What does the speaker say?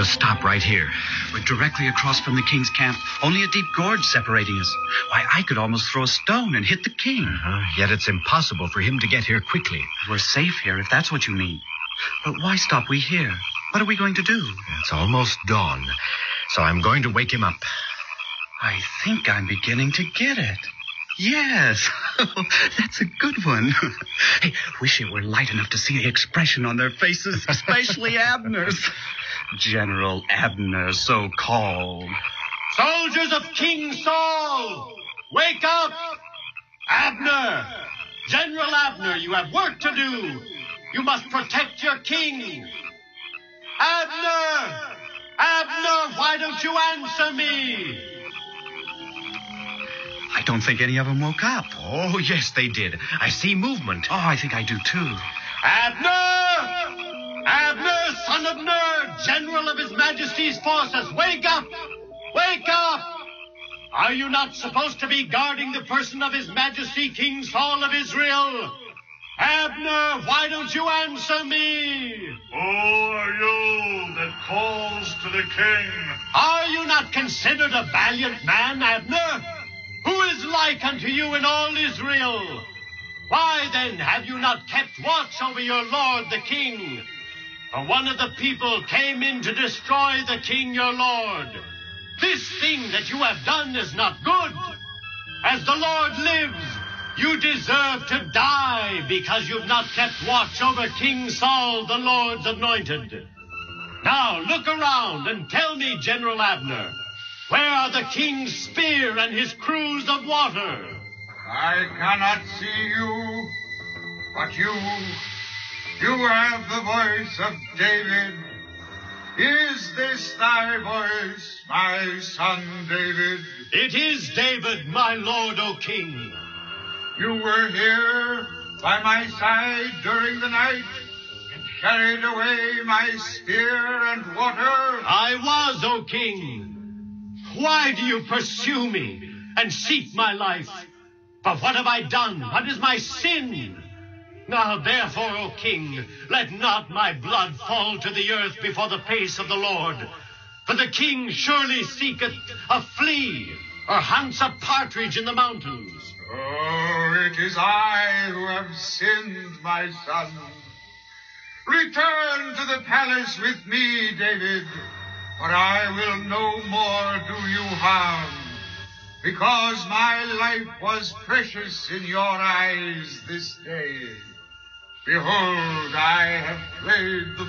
to stop right here. We're directly across from the king's camp. Only a deep gorge separating us. Why, I could almost throw a stone and hit the king. Yet it's impossible for him to get here quickly. We're safe here, if that's what you mean. But why stop we here? What are we going to do? It's almost dawn, so I'm going to wake him up. I think I'm beginning to get it. Yes, that's a good one. Hey, wish it were light enough to see the expression on their faces, especially Abner's. General Abner, so called. Soldiers of King Saul, wake up! Abner, General Abner, you have work to do. You must protect your king. Abner! Abner, why don't you answer me? I don't think any of them woke up. Oh, yes, they did. I see movement. Oh, I think I do, too. Abner! Abner, son of Ner, general of His Majesty's forces, wake up! Wake up! Are you not supposed to be guarding the person of His Majesty King Saul of Israel? Abner, why don't you answer me? Who are you that calls to the king? Are you not considered a valiant man, Abner? Who is like unto you in all Israel? Why, then, have you not kept watch over your lord the king? For one of the people came in to destroy the king your lord. This thing that you have done is not good. As the Lord lives, you deserve to die because you've not kept watch over King Saul, the Lord's anointed. Now, look around and tell me, General Abner, where are the king's spear and his cruse of water? I cannot see you, but you have the voice of David. Is this thy voice, my son David? It is David, my lord, O king. You were here by my side during the night and carried away my spear and water. I was, O king. Why do you pursue me and seek my life? But what have I done? What is my sin? Now, therefore, O king, let not my blood fall to the earth before the face of the Lord. For the king surely seeketh a flea or hunts a partridge in the mountains. Oh, it is I who have sinned, my son. Return to the palace with me, David, for I will no more do you harm, because my life was precious in your eyes this day. Behold, I have played the